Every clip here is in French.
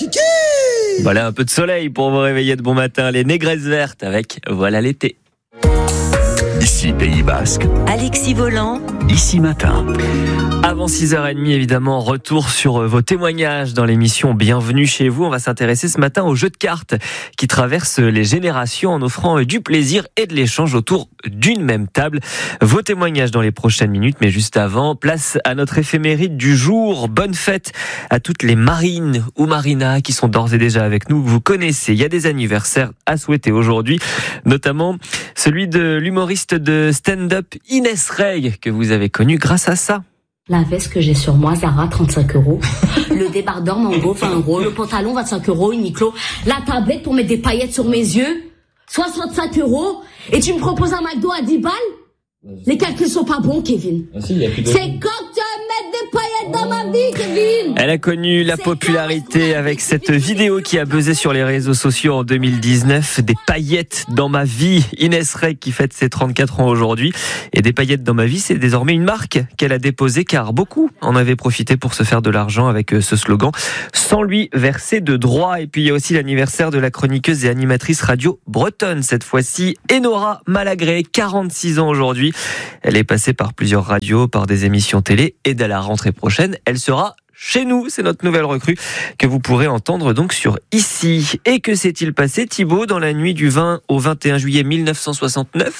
Kiki. Voilà un peu de soleil pour vous réveiller de bon matin. Les négresses vertes avec Voilà l'été. Ici Pays Basque, Alexis Volant, Ici Matin. Avant 6h30, évidemment, retour sur vos témoignages dans l'émission Bienvenue chez vous. On va s'intéresser ce matin au jeu de cartes qui traverse les générations en offrant du plaisir et de l'échange autour d'une même table. Vos témoignages dans les prochaines minutes, mais juste avant, place à notre éphéméride du jour. Bonne fête à toutes les Marines ou Marina qui sont d'ores et déjà avec nous. Vous connaissez, il y a des anniversaires à souhaiter aujourd'hui, notamment celui de l'humoriste de stand-up Inès Rey, que vous avez connu grâce à ça. La veste que j'ai sur moi, Zara, 35 €. Le débardeur Mango, 20 €. Le pantalon, 25 €, Uniqlo. La tablette pour mettre des paillettes sur mes yeux, 65 €. Et tu me proposes un McDo à 10 balles? Les calculs sont pas bons, Kevin. C'est quand tu vas mettre des paillettes dans ma vie, Kevin. Elle a connu la popularité avec cette vidéo qui a buzzé sur les réseaux sociaux en 2019. Des paillettes dans ma vie. Inès Rey qui fête ses 34 ans aujourd'hui. Et des paillettes dans ma vie, c'est désormais une marque qu'elle a déposée car beaucoup en avaient profité pour se faire de l'argent avec ce slogan sans lui verser de droits. Et puis il y a aussi l'anniversaire de la chroniqueuse et animatrice radio bretonne cette fois-ci, Enora Malagré, 46 ans aujourd'hui. Elle est passée par plusieurs radios, par des émissions télé et dès la rentrée prochaine, elle sera chez nous. C'est notre nouvelle recrue que vous pourrez entendre donc sur Ici. Et que s'est-il passé, Thibaut, dans la nuit du 20 au 21 juillet 1969 ?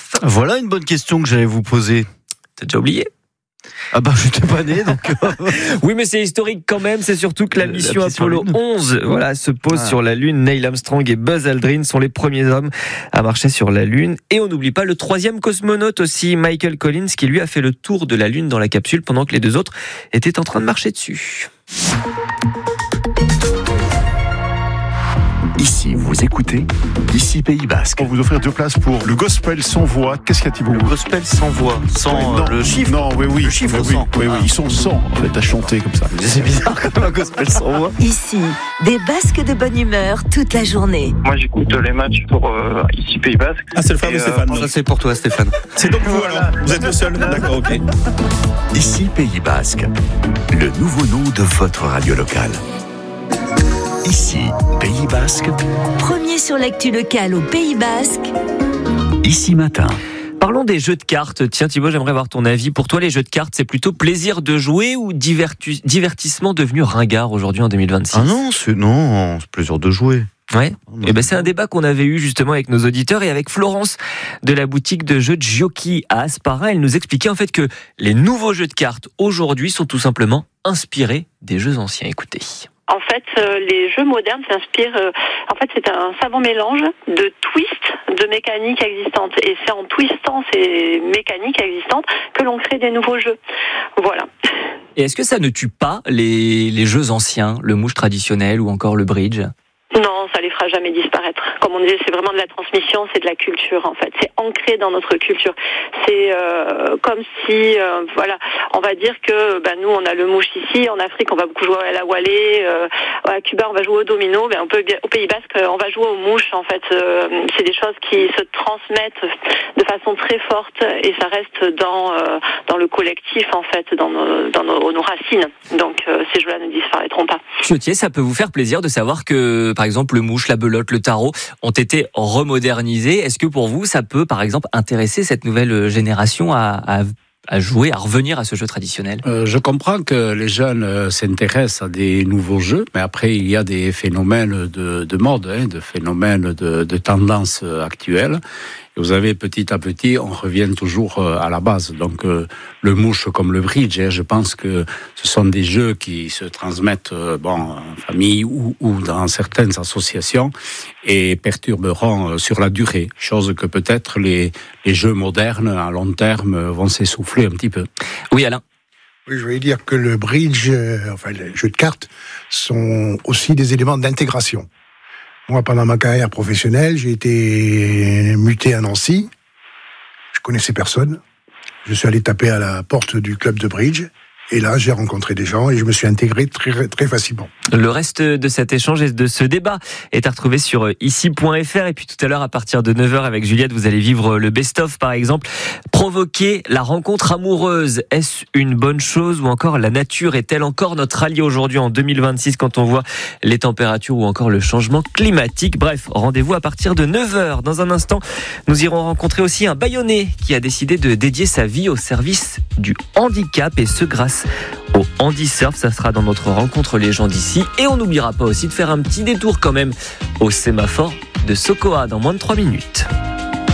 Voilà une bonne question que j'allais vous poser. T'as déjà oublié ? Ah bah je n'étais pas né donc. Oui, mais c'est historique quand même. C'est surtout que la mission Apollo 11 se pose sur la Lune. Neil Armstrong et Buzz Aldrin sont les premiers hommes à marcher sur la Lune. Et on n'oublie pas le troisième cosmonaute aussi, Michael Collins, qui lui a fait le tour de la Lune dans la capsule pendant que les deux autres étaient en train de marcher dessus. Ici, vous écoutez, Ici Pays Basque. On vous offrir 2 places pour le gospel sans voix. Qu'est-ce qu'il y a, Thibaut ? Le gospel sans voix, sans le chiffre. Non, oui. Le chiffre oui, 100. Oui, ils sont 100 en fait à chanter comme ça. C'est bizarre comme un gospel sans voix. ici, des Basques de bonne humeur toute la journée. Moi, j'écoute les matchs pour Ici Pays Basque. Ah, c'est le fameux Stéphane. Ça c'est pour toi, Stéphane. C'est donc vous alors. Vous êtes le seul. D'accord, ok. Ici Pays Basque, le nouveau nom de votre radio locale. Ici Pays Basque, Premier sur l'actu locale au Pays Basque. Ici Matin. Parlons des jeux de cartes. Tiens Thibaut, j'aimerais avoir ton avis. Pour toi, les jeux de cartes, c'est plutôt plaisir de jouer ou divertissement devenu ringard aujourd'hui en 2026 ? Ah non, c'est plaisir de jouer. Ouais. Et ben c'est un débat qu'on avait eu justement avec nos auditeurs et avec Florence de la boutique de jeux de Giochi à Asparin. Elle nous expliquait en fait que les nouveaux jeux de cartes aujourd'hui sont tout simplement inspirés des jeux anciens. Écoutez. En fait, les jeux modernes s'inspirent. En fait, c'est un savant mélange de twists de mécaniques existantes. Et c'est en twistant ces mécaniques existantes que l'on crée des nouveaux jeux. Voilà. Et est-ce que ça ne tue pas les jeux anciens, le mouche traditionnel ou encore le bridge ? Non, ça les fera jamais disparaître. Comme on disait, c'est vraiment de la transmission, c'est de la culture en fait. C'est ancré dans notre culture. C'est comme si, on va dire que nous on a le mouche ici, en Afrique on va beaucoup jouer à la wallet, à Cuba on va jouer au domino, mais au Pays Basque on va jouer aux mouches en fait. C'est des choses qui se transmettent de façon très forte et ça reste dans le collectif en fait, dans nos racines. Donc ces jeux-là ne disparaîtront pas. Chiotier, ça peut vous faire plaisir de savoir que par exemple le mouche, la belote, le tarot ont été remodernisés. Est-ce que pour vous ça peut par exemple intéresser cette nouvelle génération à jouer, à revenir à ce jeu traditionnel ? Je comprends que les jeunes s'intéressent à des nouveaux jeux, mais après il y a des phénomènes de mode, de phénomènes de tendance actuelle. Et vous avez petit à petit, on revient toujours à la base. Donc le mouche comme le bridge, je pense que ce sont des jeux qui se transmettent en famille ou dans certaines associations et perturberont sur la durée. Chose que peut-être les jeux modernes à long terme vont s'essouffler un petit peu. Oui, Alain. Oui, je voulais dire que le bridge, les jeux de cartes, sont aussi des éléments d'intégration. Moi, pendant ma carrière professionnelle, j'ai été muté à Nancy. Je connaissais personne. Je suis allé taper à la porte du club de bridge. Et là, j'ai rencontré des gens et je me suis intégré très, très facilement. Le reste de cet échange et de ce débat est à retrouver sur ici.fr. Et puis tout à l'heure, à partir de 9h avec Juliette, vous allez vivre le best-of, par exemple. Provoquer la rencontre amoureuse, est-ce une bonne chose ou encore la nature est-elle encore notre allié aujourd'hui en 2026 quand on voit les températures ou encore le changement climatique? Bref, rendez-vous à partir de 9h. Dans un instant, nous irons rencontrer aussi un Bayonnais qui a décidé de dédier sa vie au service du handicap et ce grâce au Handisurf. Ça sera dans notre rencontre Les gens d'ici. Et on n'oubliera pas aussi de faire un petit détour quand même au sémaphore de Sokoa dans moins de 3 minutes.